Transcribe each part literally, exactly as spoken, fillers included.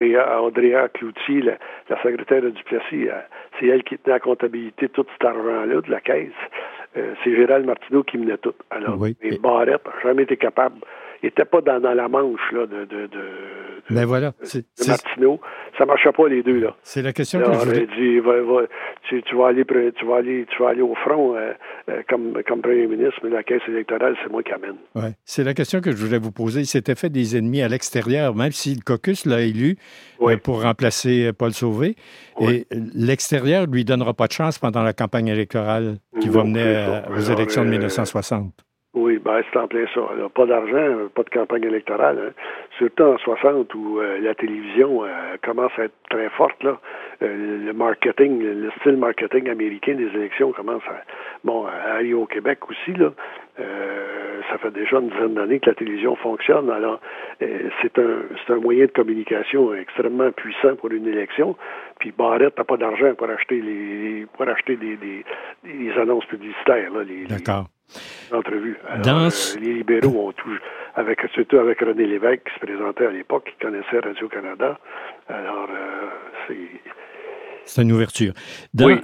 Andrea, Andrea Cloutier, la, la secrétaire de Duplessis, euh, c'est elle qui tenait la comptabilité de tout cet argent-là, de la caisse. Euh, c'est Gérald Martineau qui menait tout. Alors, oui. et Barrette n'a jamais été capable. Il n'était pas dans, dans la manche là, de, de, de, ben voilà, c'est, de Martineau. Ça ne marchait pas les deux. Là. C'est la question Alors, que je voulais... il dit, va, va, tu, tu, vas aller, tu, vas aller, tu vas aller au front euh, euh, comme, comme premier ministre, mais la caisse électorale, c'est moi qui amène. Ouais. C'est la question que je voulais vous poser. Il s'était fait des ennemis à l'extérieur, même si le caucus l'a élu oui. euh, pour remplacer Paul Sauvé. Oui. Et l'extérieur ne lui donnera pas de chance pendant la campagne électorale qui non, va mener euh, aux Alors, élections de euh, dix-neuf cent soixante. Oui, ben c'est en plein ça. Alors, pas d'argent, pas de campagne électorale. Hein. Surtout en soixante où euh, la télévision euh, commence à être très forte. Là. Euh, le marketing, le style marketing américain des élections commence à, bon, à aller au Québec aussi. Là. Euh, ça fait déjà une dizaine d'années que la télévision fonctionne. Alors, euh, c'est un c'est un moyen de communication extrêmement puissant pour une élection. Puis Barrette n'a pas d'argent pour acheter les pour acheter des, des, des annonces publicitaires. Là, les, D'accord. Les entrevues. Alors, Dans... euh, les libéraux ont tout, avec, surtout avec René Lévesque qui se présentait à l'époque, qui connaissait Radio-Canada. Alors, euh, c'est... C'est une ouverture. Dans, oui.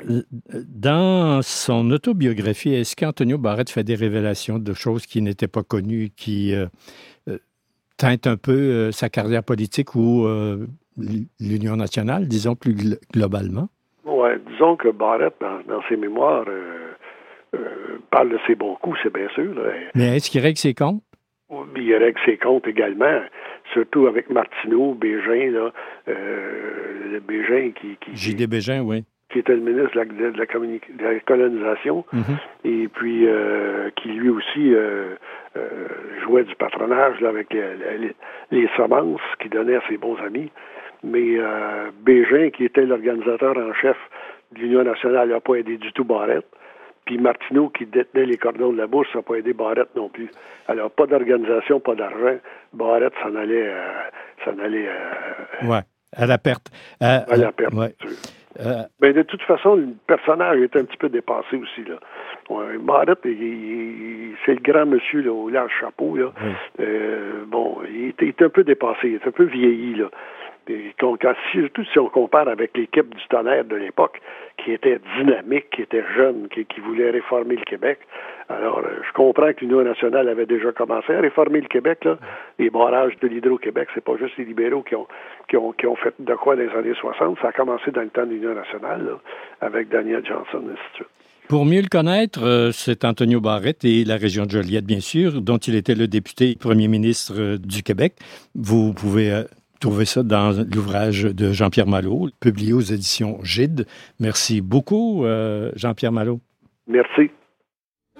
dans son autobiographie, est-ce qu'Antonio Barrette fait des révélations de choses qui n'étaient pas connues, qui euh, euh, teintent un peu euh, sa carrière politique ou euh, l'Union nationale, disons plus gl- globalement? Oui, disons que Barrette, dans, dans ses mémoires, euh, euh, parle de ses bons coups, c'est bien sûr. Là. Mais est-ce qu'il règle ses comptes? Il règle ses comptes également, surtout avec Martineau, Bégin, là, euh, Bégin qui... qui J D Bégin, oui. Qui était le ministre de la, de la, communi- de la colonisation, mm-hmm. et puis euh, qui lui aussi euh, euh, jouait du patronage là, avec les, les, les semences qu'il donnait à ses bons amis. Mais euh, Bégin, qui était l'organisateur en chef de l'Union nationale, n'a pas aidé du tout Barrette. Puis Martineau, qui détenait les cordons de la bourse, n'a pas aidé Barrette non plus. Alors, pas d'organisation, pas d'argent. Barrette s'en allait... Euh, s'en allait euh, ouais, à la perte. Euh, à la perte, ouais. Euh... Mais de toute façon, le personnage est un petit peu dépassé aussi. Là. Ouais, Barrette, il, il, c'est le grand monsieur là, au large chapeau. Là. Oui. Euh, bon, il est, il est un peu dépassé, il est un peu vieilli. Là. Et quand, surtout si on compare avec l'équipe du Tonnerre de l'époque, qui était dynamique, qui était jeune, qui, qui voulait réformer le Québec. Alors, euh, je comprends que l'Union nationale avait déjà commencé à réformer le Québec. Là. Les barrages de l'Hydro-Québec, c'est pas juste les libéraux qui ont, qui ont, qui ont fait de quoi dans les années soixante. Ça a commencé dans le temps de l'Union nationale, là, avec Daniel Johnson, et ainsi de suite. Pour mieux le connaître, euh, c'est Antonio Barrette et la région de Joliette, bien sûr, dont il était le député premier ministre euh, du Québec. Vous pouvez... Euh, Trouvez ça dans l'ouvrage de Jean-Pierre Malo, publié aux éditions Gide. Merci beaucoup, euh, Jean-Pierre Malo. Merci.